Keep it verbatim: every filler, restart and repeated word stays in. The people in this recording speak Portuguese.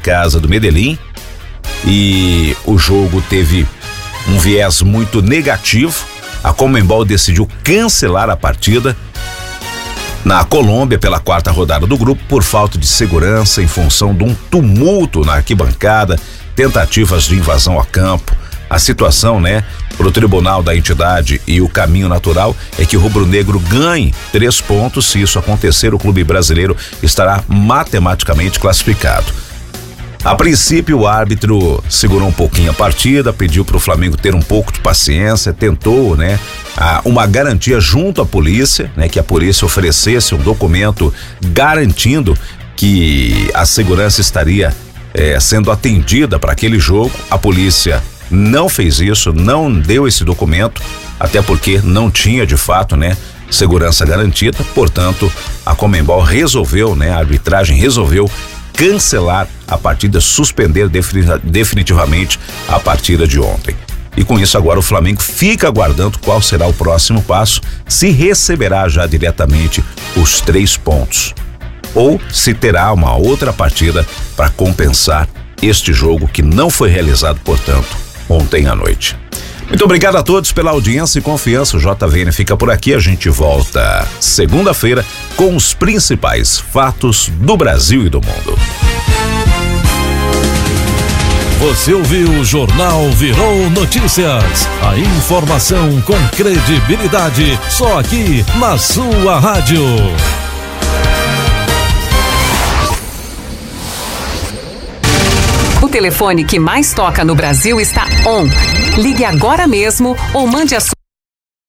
casa do Medellín e o jogo teve um viés muito negativo. A Conmebol decidiu cancelar a partida na Colômbia pela quarta rodada do grupo por falta de segurança em função de um tumulto na arquibancada, tentativas de invasão a campo. A situação, né, pro tribunal da entidade e o caminho natural é que o rubro-negro ganhe três pontos. Se isso acontecer, o clube brasileiro estará matematicamente classificado. A princípio, o árbitro segurou um pouquinho a partida, pediu para o Flamengo ter um pouco de paciência, tentou, né, a, uma garantia junto à polícia, né, que a polícia oferecesse um documento garantindo que a segurança estaria eh, sendo atendida para aquele jogo. A polícia não fez isso, não deu esse documento, até porque não tinha de fato, né, segurança garantida. Portanto, a Conmebol resolveu, né, a arbitragem resolveu cancelar a partida, suspender definitivamente a partida de ontem. E com isso agora o Flamengo fica aguardando qual será o próximo passo, se receberá já diretamente os três pontos ou se terá uma outra partida para compensar este jogo que não foi realizado, portanto, ontem à noite. Muito obrigado a todos pela audiência e confiança. O J V N fica por aqui. A gente volta segunda-feira com os principais fatos do Brasil e do mundo. Você ouviu o Jornal Virou Notícias. A informação com credibilidade só aqui na sua rádio. O telefone que mais toca no Brasil está on. Ligue agora mesmo ou mande a sua